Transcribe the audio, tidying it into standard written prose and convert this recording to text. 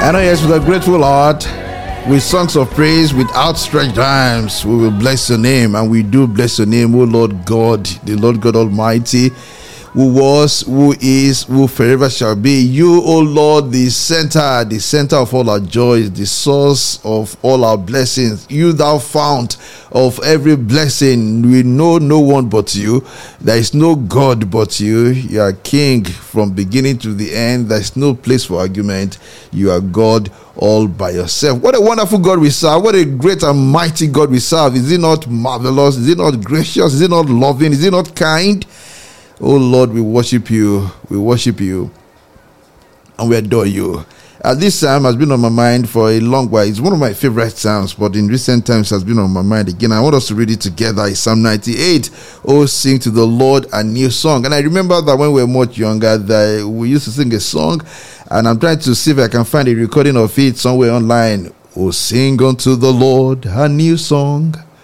And yes, with a grateful heart, with songs of praise, with outstretched arms, we will bless your name, and we do bless your name, O Lord God, the Lord God Almighty, who was, who is, who forever shall be. You, O Lord, the center of all our joys, the source of all our blessings. You, thou fount of every blessing. We know no one but you. There is no God but you. You are King from beginning to the end. There is no place for argument. You are God all by yourself. What a wonderful God we serve. What a great and mighty God we serve. Is he not marvelous? Is he not gracious? Is he not loving? Is he not kind? Oh Lord, we worship you, and we adore you. This psalm has been on my mind for a long while. It's one of my favorite psalms, but in recent times has been on my mind again. I want us to read it together. It's Psalm 98. Oh, sing to the Lord a new song. And I remember that when we were much younger, that we used to sing a song, and I'm trying to see if I can find a recording of it somewhere online. Oh, sing unto the Lord a new song.